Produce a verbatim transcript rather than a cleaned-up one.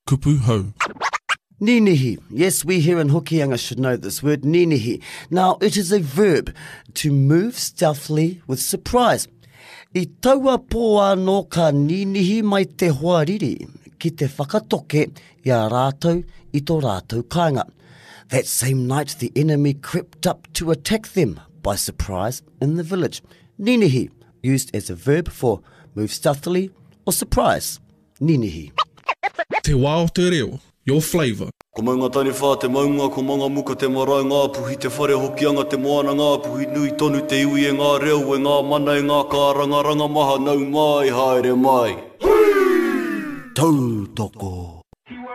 kupu hau. Ninihi. Yes, we here in Hokianga should know this word, ninihi. Now, it is a verb to move stealthily with surprise. I taua pō anō ka ninihi mai te hoariri, ki te whakatoke i a rātou i tō rātou kāinga. That same night, the enemy crept up to attack them by surprise in the village. Ninihi, used as a verb for move stealthily or surprise. Ninihi. Te wā o te reo, your flavour. Ko maunga tani whā te maunga, ko manga muka te marae ngā puhi, te whare hokianga te moana ngā puhi, nui tonu te iwi e ngā reo, e ngā mana e ngā kāranga ranga maha nau mai, haere mai. Tautoko.